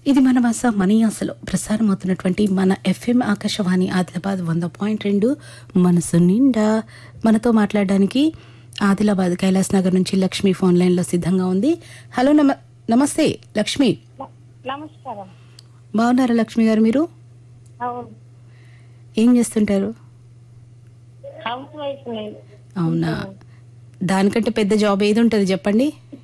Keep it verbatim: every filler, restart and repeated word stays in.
ఇది మన భాష మనీ ఆశలో ప్రసారం అవుతున్నటువంటి మన ఎఫ్ఎం ఆకాశవాణి ఆదిలాబాద్ వంద పాయింట్ రెండు మనసు నిండా. మనతో మాట్లాడడానికి ఆదిలాబాద్ కైలాస్ నగర్ నుంచి లక్ష్మి ఫోన్ లైన్ లో సిద్ధంగా ఉంది. హలో నమ నమస్తే లక్ష్మి. నమస్కారం. బాగున్నారా లక్ష్మి గారు? మీరు అవును, ఏం చేస్తుంటారు? హౌస్ వైఫ్ నేను. అవునా, దానికంటే పెద్ద జాబ్ ఏది ఉంటుంది చెప్పండి?